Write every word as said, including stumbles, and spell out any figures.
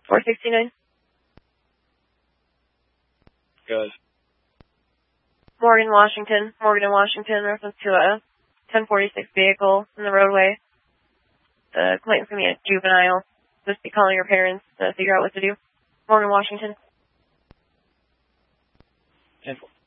four sixty-nine. Good. Morgan, Washington. Morgan in Washington, reference to a ten forty-six vehicle in the roadway. The complaint's going to be a juvenile. Just be calling your parents to figure out what to do. Morgan, Washington. ten